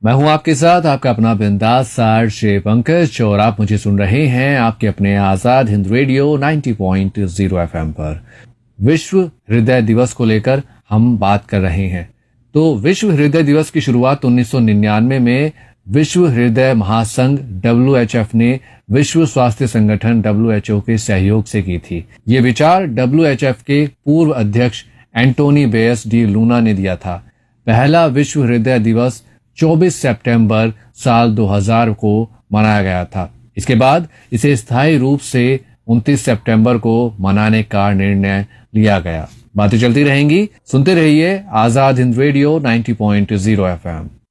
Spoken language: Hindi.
मैं हूं आपके साथ आपका अपना बिंदास सार पंकज और आप मुझे सुन रहे हैं आपके अपने आजाद हिंद रेडियो 90.0 एफएम पर। विश्व हृदय दिवस को लेकर हम बात कर रहे हैं। तो विश्व हृदय दिवस की शुरुआत 1999 में विश्व हृदय महासंघ WHF ने विश्व स्वास्थ्य संगठन WHO के सहयोग से की थी। ये विचार WHF के पूर्व अध्यक्ष एंटोनी बेयस डी लूना ने दिया था। पहला विश्व हृदय दिवस 24 सितंबर साल 2000 को मनाया गया था। इसके बाद इसे स्थायी रूप से 29 सितंबर को मनाने का निर्णय लिया गया। बातें चलती रहेंगी, सुनते रहिए आजाद हिंद रेडियो 90.0 एफएम।